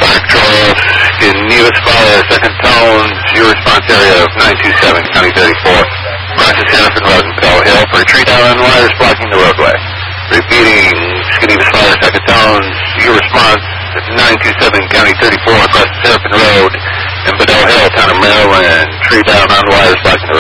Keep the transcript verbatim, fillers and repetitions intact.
Control, Geneva Spire, second tones, your response area of nine two seven, County thirty-four. Process Hennepin Road and Bell Hill for a tree down on wires blocking the roadway. Repeating, Geneva Spire, second tones, your response at nine two seven, County thirty-four, across Hennepin Road and Bedell Hill, town of Maryland. Tree down on wires blocking the